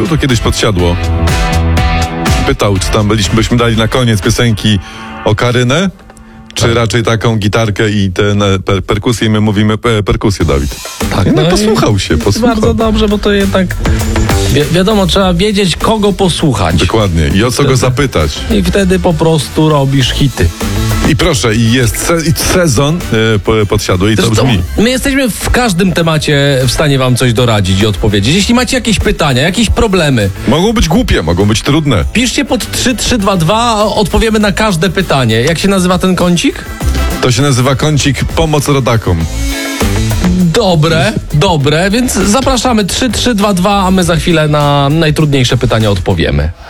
Był to kiedyś Podsiadło. Pytał, czy tam byśmy dali na koniec piosenki okarynę, czy raczej taką gitarkę i tę perkusję, i my mówimy perkusję, Dawid. Tak, No, posłuchał się. Bardzo dobrze, bo to jednak wiadomo, trzeba wiedzieć, kogo posłuchać. Dokładnie. I o co go zapytać. I wtedy po prostu robisz hity. I proszę, i jest sezon Podsiadły i to Zresztą brzmi. my jesteśmy w każdym temacie w stanie wam coś doradzić i odpowiedzieć. Jeśli macie jakieś pytania, jakieś problemy, Mogą być głupie, mogą być trudne. piszcie pod 3322, odpowiemy na każde pytanie. Jak się nazywa ten kącik? To się nazywa kącik Pomoc Rodakom. Dobre, więc zapraszamy 3322, a my za chwilę na najtrudniejsze pytania odpowiemy.